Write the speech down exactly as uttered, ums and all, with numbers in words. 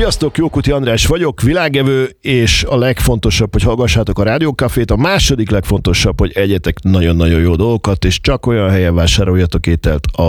Sziasztok, Jókuti András vagyok, világevő, és a legfontosabb, hogy hallgassátok a Rádiókafét, a második legfontosabb, hogy egyetek nagyon-nagyon jó dolgokat, és csak olyan helyen vásároljatok ételt,